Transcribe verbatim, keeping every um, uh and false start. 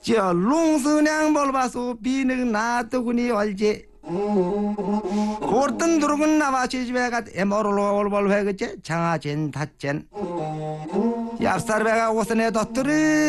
저 롱스냥 볼바소 비는 나두군이 얼지 고르던 두르군 나와 지집에가 에모르로 올볼 회그제 장아진 닷젠 얍살배가 옷에 덧들이